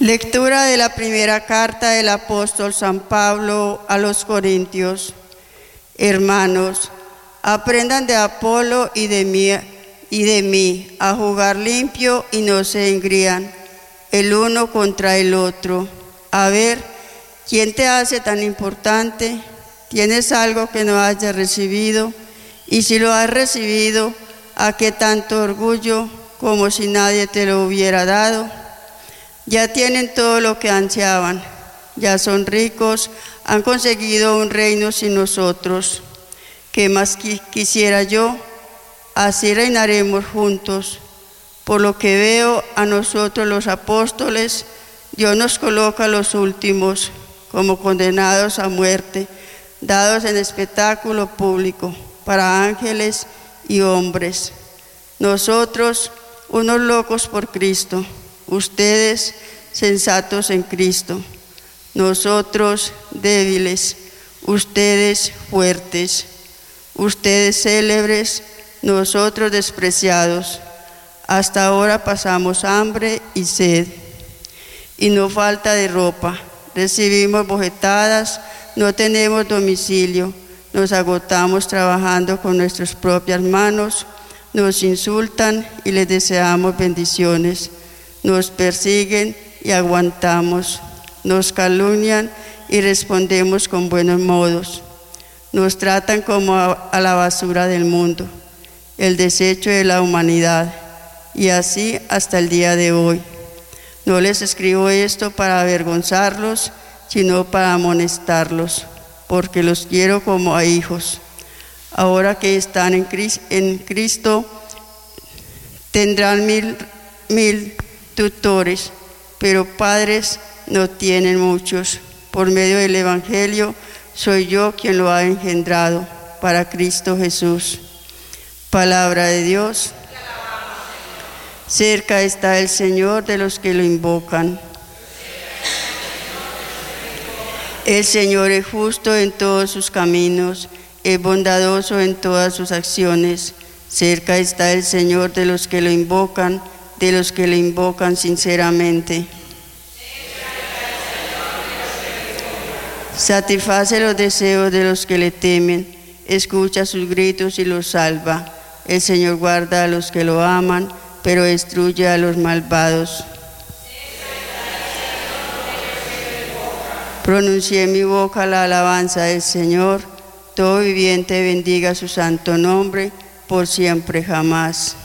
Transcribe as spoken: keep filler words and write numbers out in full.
Lectura de la primera carta del apóstol San Pablo a los Corintios. Hermanos, aprendan de Apolo y de mí, y de mí a jugar limpio y no se engrían el uno contra el otro. A ver, ¿quién te hace tan importante? ¿Tienes algo que no hayas recibido? Y si lo has recibido, ¿a qué tanto orgullo, como si nadie te lo hubiera dado? Ya tienen todo lo que ansiaban, ya son ricos, han conseguido un reino sin nosotros. ¿Qué más quisiera yo? Así reinaremos juntos. Por lo que veo a nosotros los apóstoles, Dios nos coloca los últimos, como condenados a muerte, dados en espectáculo público, para ángeles y hombres. Nosotros, unos locos por Cristo, ustedes sensatos en Cristo, nosotros débiles, ustedes fuertes, ustedes célebres, nosotros despreciados. Hasta ahora pasamos hambre y sed, y no falta de ropa, recibimos bofetadas, no tenemos domicilio, nos agotamos trabajando con nuestras propias manos, nos insultan y les deseamos bendiciones. Nos persiguen y aguantamos, nos calumnian y respondemos con buenos modos. Nos tratan como a, a la basura del mundo, el desecho de la humanidad, y así hasta el día de hoy. No les escribo esto para avergonzarlos, sino para amonestarlos, porque los quiero como a hijos. Ahora que están en Cristo, en Cristo tendrán mil, mil tutores, pero padres no tienen muchos. Por medio del Evangelio soy yo quien lo ha engendrado, para Cristo Jesús. Palabra de Dios. Cerca está el Señor de los que lo invocan. El Señor es justo en todos sus caminos, es bondadoso en todas sus acciones. Cerca está el Señor de los que lo invocan, de los que le invocan sinceramente. Satisface los deseos de los que le temen, escucha sus gritos y los salva. El Señor guarda a los que lo aman, pero destruye a los malvados. Pronuncié en mi boca la alabanza del Señor, todo viviente bendiga su santo nombre, por siempre jamás.